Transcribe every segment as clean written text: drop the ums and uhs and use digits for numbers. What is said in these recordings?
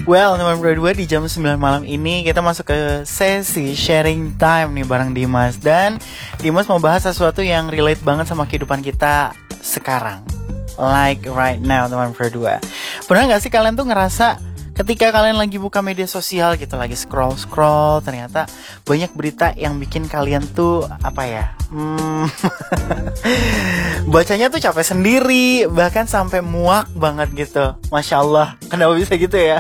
Well, teman berdua, di jam 9 malam ini kita masuk ke sesi sharing time nih bareng Dimas. Dan Dimas mau bahas sesuatu yang relate banget sama kehidupan kita sekarang, like right now, teman berdua. Pernah gak sih kalian tuh ngerasa ketika kalian lagi buka media sosial gitu, lagi scroll, ternyata banyak berita yang bikin kalian tuh bacanya tuh capek sendiri, bahkan sampai muak banget gitu. Masya Allah, kenapa bisa gitu ya?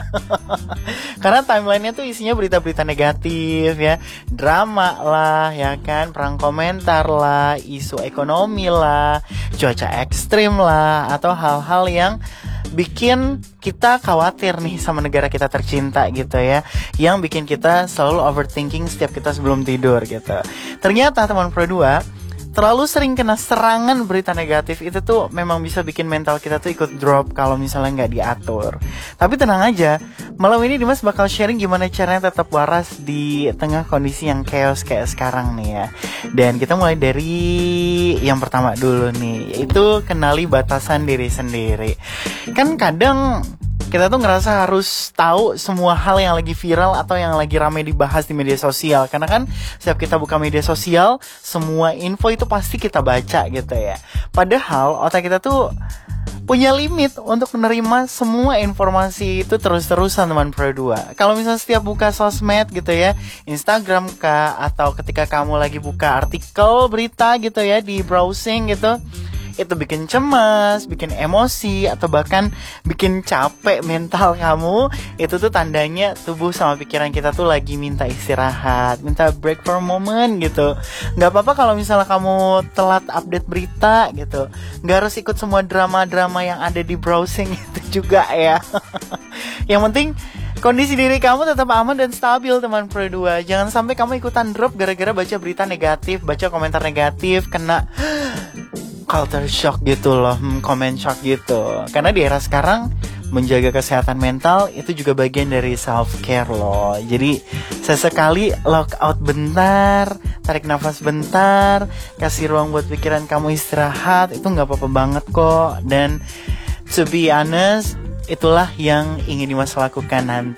Karena timelinenya tuh isinya berita-berita negatif ya, drama lah ya kan, perang komentar lah, isu ekonomi lah, cuaca ekstrim lah, atau hal-hal yang bikin kita khawatir nih sama negara kita tercinta gitu ya, yang bikin kita selalu overthinking setiap kita sebelum tidur gitu. Ternyata teman berdua, terlalu sering kena serangan berita negatif itu tuh memang bisa bikin mental kita tuh ikut drop kalau misalnya nggak diatur. Tapi tenang aja, malam ini Dimas bakal sharing gimana caranya tetap waras di tengah kondisi yang chaos kayak sekarang nih ya. Dan kita mulai dari yang pertama dulu nih, yaitu kenali batasan diri sendiri. Kan kadang kita tuh ngerasa harus tahu semua hal yang lagi viral atau yang lagi ramai dibahas di media sosial. Karena kan setiap kita buka media sosial, semua info itu pasti kita baca gitu ya. Padahal otak kita tuh punya limit untuk menerima semua informasi itu terus-terusan, teman berdua. Kalau misalnya setiap buka sosmed gitu ya, Instagram kah, atau ketika kamu lagi buka artikel berita gitu ya di browsing gitu, itu bikin cemas, bikin emosi, atau bahkan bikin capek mental kamu. Itu tuh tandanya tubuh sama pikiran kita tuh lagi minta istirahat, minta break for a moment gitu. Gak apa-apa kalau misalnya kamu telat update berita gitu, gak harus ikut semua drama-drama yang ada di browsing itu juga ya. Yang penting kondisi diri kamu tetap aman dan stabil, teman berdua. Jangan sampai kamu ikutan drop gara-gara baca berita negatif, baca komentar negatif, kena culture shock gitu loh, comment shock gitu. Karena di era sekarang menjaga kesehatan mental itu juga bagian dari self care loh. Jadi sesekali lock out bentar, tarik nafas bentar, kasih ruang buat pikiran kamu istirahat, itu nggak apa-apa banget kok. Dan to be honest, itulah yang ingin Dimas lakukan nanti.